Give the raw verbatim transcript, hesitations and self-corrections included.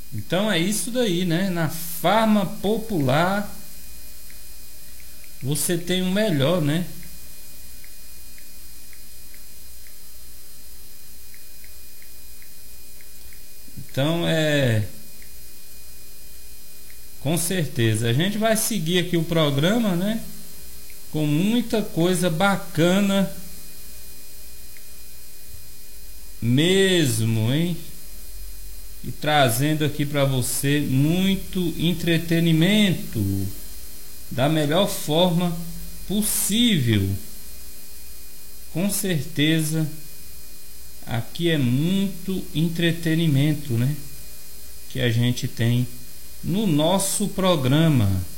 Então é isso daí, né? Na Farma Popular você tem o melhor, né? Então é, com certeza a gente vai seguir aqui o programa, né? Com muita coisa bacana mesmo, hein? E trazendo aqui para você muito entretenimento da melhor forma possível. Com certeza aqui é muito entretenimento, né? Que a gente tem no nosso programa.